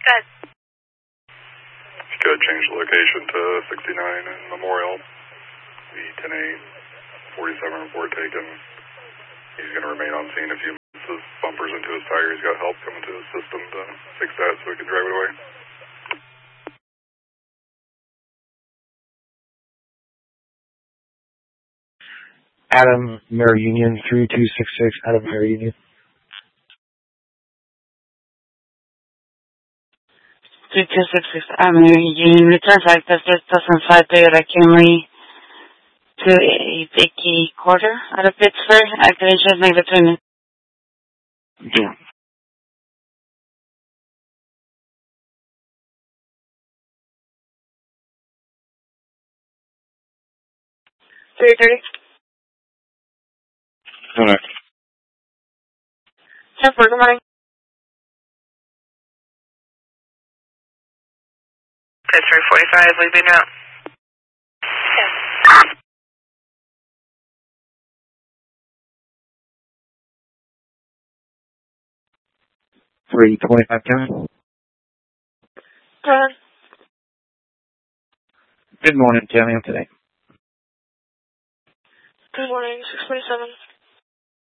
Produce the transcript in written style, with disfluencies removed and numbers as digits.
Good. Good. Change the location to 69 and Memorial. The 10-8, 47 report taken. He's going to remain on scene if he misses bumpers into his tire. He's got help coming to his system to fix that so he can drive it away. Adam, Mare Union, 3266, Adam, Mare Union. 3266, Adam, Mare Union. Return flight tester, 2005 Toyota Camry to a Vicky Quarter out of Pittsburgh. Activation is -3 minutes. Yeah. Alright. Good morning. Pittsburgh 45, leaving route. Yeah. 325 coming. Go ahead. Good morning, tell me today. Good morning, 627.